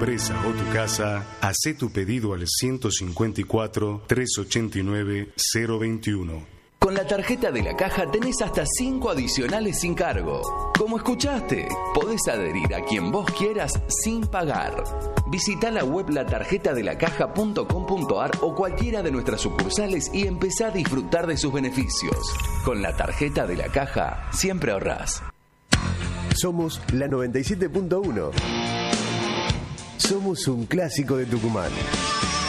empresa o tu casa, hacé tu pedido al 154-389-021. Con la tarjeta de la Caja tenés hasta 5 adicionales sin cargo. Como escuchaste, podés adherir a quien vos quieras sin pagar. Visita la web latarjetadelacaja.com.ar o cualquiera de nuestras sucursales y empezá a disfrutar de sus beneficios. Con la tarjeta de la Caja, siempre ahorrás. Somos la 97.1. Somos un clásico de Tucumán.